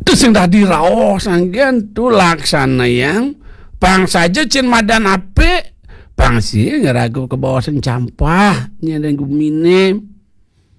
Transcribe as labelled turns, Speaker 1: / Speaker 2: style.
Speaker 1: Tu sing dah diraos anggen tu laksana yang pang saja cin madan ape pang sih ngeragu ke bawah sen campah nya dan gumine